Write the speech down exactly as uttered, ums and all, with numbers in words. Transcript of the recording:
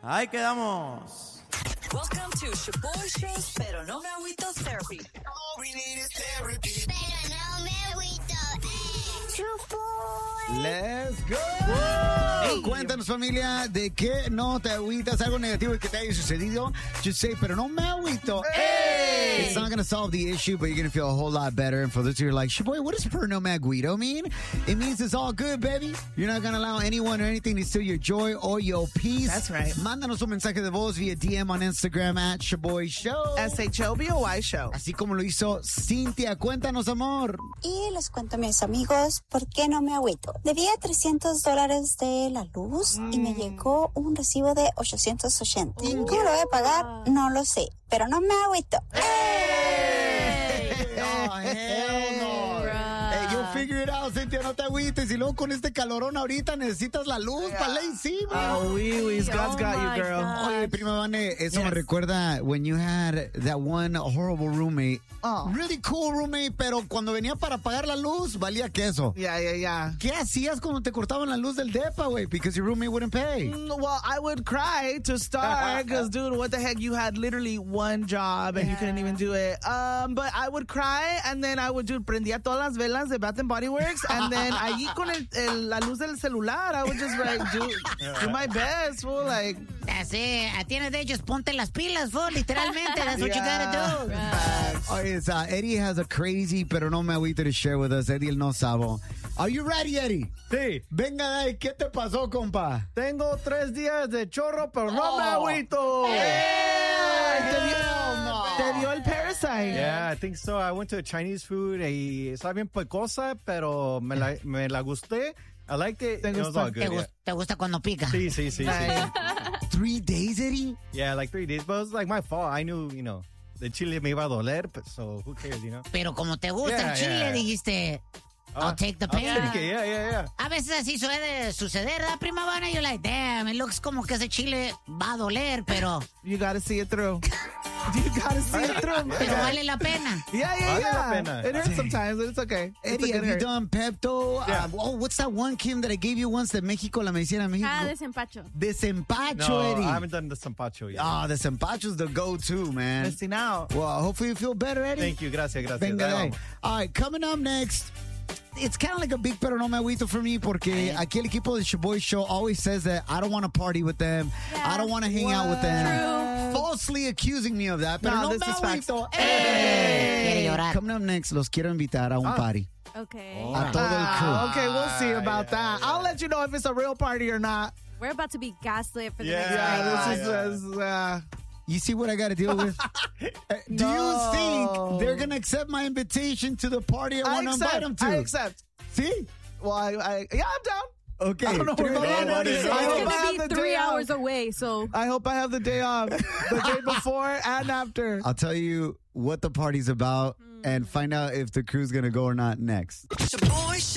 Ahí quedamos. Welcome to Shaboy Show's Pero No Me Agüito Therapy. All we need is therapy. Pero no me agüito. Shaboy. Let's go. Hey, cuéntanos, familia, de qué no te agüitas, algo negativo que te haya sucedido. Just say, pero no me agüito. Hey. It's not going to solve the issue, but you're going to feel a whole lot better. And for those who are like, Shaboy, what does pero no me agüito mean? It means it's all good, baby. You're not going to allow anyone or anything to steal your joy or your peace. That's right. Mándanos un mensaje de voz via D M on Instagram at Shaboy Show. S H O B O Y Show. Así como lo hizo Cintia. Cuéntanos, amor. Y les cuento a mis amigos por qué no me agüito. Debía trescientos dólares de la luz mm. y me llegó un recibo de ochocientos ochenta. ¿Cómo lo voy a pagar? No lo sé, pero no me agüito. ¡Hey! Oh, hell no. Hey, you'll figure it out, Cintia, no te agüites. Y luego con este calorón ahorita necesitas la luz yeah. para la encima. Oh, oui, oui. God's oh got you, girl. God. Oye, prima Vane, eso yes. me recuerda when you had that one horrible roommate. Oh. Really cool roommate, pero cuando venía para pagar la luz, valía queso. Yeah, yeah, yeah. ¿Qué hacías cuando te cortaban la luz del depa, güey? Because your roommate wouldn't pay. Mm, well, I would cry to start because, dude, what the heck? You had literally one job and yeah. you couldn't even do it. Um, but I would cry and then I would, dude, prendía todas las velas de Bath and Body Works and then allí con el, el, la luz del celular, I would just like do, do my best, fool, like. That's it. At the end of the day, just ponte las pilas, fool, literalmente. That's what yeah. you gotta do. Right. Oh, yes, uh, Eddie has a crazy pero no me agüito to share with us. Eddie el no sabo. Are you ready, Eddie? Sí. Venga, Dai, ¿qué te pasó, compa? Tengo tres días de chorro, pero no me agüito. Hey, te, dio, no. te dio el parasite. Yeah, I think so. I went to Chinese food y estaba bien picosa, pero me la, me la gusté. I liked it. ¿Te it was gusta? all good. ¿Te, Yeah. gu- ¿Te gusta cuando pica? Sí, sí, sí, sí. Three days, Eddie? Yeah, like three days. But it was like my fault. I knew, you know, the chile me iba a doler, but so who cares, you know? Pero como te gusta Yeah, el chile, yeah. dijiste, I'll Uh, take the I'll pain. take it. Yeah, yeah, yeah. A veces así suele suceder, ¿verdad, prima Vana? You're like, damn, it looks como que ese chile va a doler, pero, You gotta see it through. You gotta see it through. pero vale la pena. Yeah, yeah, Vale yeah. la pena. It hurts sometimes, but it's okay. It's Eddie, a have good you hurt. done Pepto? Yeah. Uh, oh, what's that one, Kim, that I gave you once de México, la medicina de México? Ah, desempacho. Desempacho, No, Eddie. I haven't done the sampacho yet. Ah, oh, desempacho's the go-to, man. Missing out. Well, hopefully you feel better, Eddie. Thank you. Gracias, gracias. Venga, Ahí Dai. vamos. All right, coming up next, it's kind of like a big pero no me agüito for me porque aquí el equipo del Shaboy Show always says that I don't want to party with them. Yeah. I don't want to hang out with them. True. Falsely accusing me of that. Pero No, no, this me is facts. agüito. Quiere Hey. llorar. Coming up next, los quiero invitar a un Ah. party. Okay. A todo el crew. Ah, okay, we'll see about yeah, that. I'll let you know if it's a real party or not. We're about to be gaslit for the Yeah. next Yeah, week. this is, yeah. this is uh, You see what I got to deal with? Uh, Do No. you think they're going to accept my invitation to the party I I want to invite accept. them to? I accept. See? Well, I, I yeah, I'm down. Okay. I don't know where Prima we're Vana, going. what is It's it? I hope I going have to the be three day off. hours away, so I hope I have the day off. The day before and after. I'll tell you what the party's about and find out if the crew's going to go or not next. Shaboy